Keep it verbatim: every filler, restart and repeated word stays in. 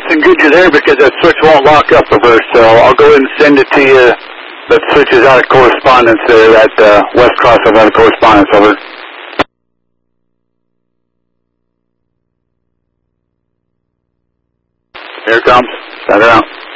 and good you're there because that switch won't lock up reverse, so I'll go ahead and send it to you. That switch is out of correspondence there, that uh, west cross is out of correspondence, over. Here it comes. Send it out.